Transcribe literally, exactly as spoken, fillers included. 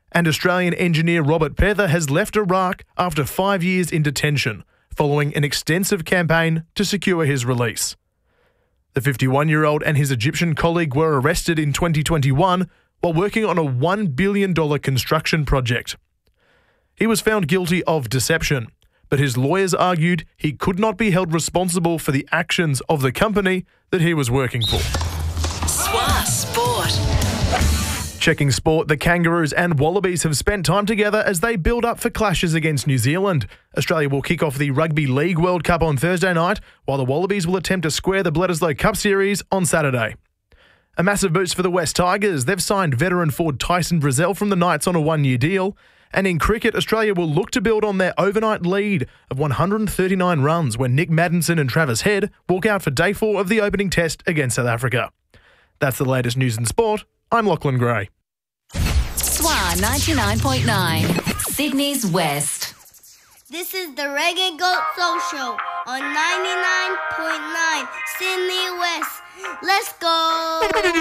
And Australian engineer Robert Pether has left Iraq after five years in detention, following an extensive campaign to secure his release. The fifty-one-year-old and his Egyptian colleague were arrested in twenty twenty-one while working on a one billion dollars construction project. He was found guilty of deception, but his lawyers argued he could not be held responsible for the actions of the company that he was working for. S W A Sport. Checking sport, the Kangaroos and Wallabies have spent time together as they build up for clashes against New Zealand. Australia will kick off the Rugby League World Cup on Thursday night, while the Wallabies will attempt to square the Bledisloe Cup Series on Saturday. A massive boost for the West Tigers. They've signed veteran forward Tyson Frizzell from the Knights on a one-year deal. And in cricket, Australia will look to build on their overnight lead of one hundred thirty-nine runs when Nick Maddinson and Travis Head walk out for day four of the opening test against South Africa. That's the latest news in sport. I'm Lachlan Gray. S W A ninety-nine point nine, Sydney's West. This is the Reggae Goat Soul Show on ninety-nine point nine Sydney West. Let's go!